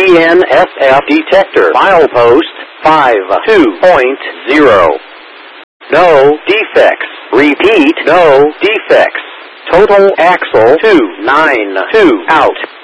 BNSF detector. Milepost 52.0. No defects. Repeat, no defects. Total axle 292 out.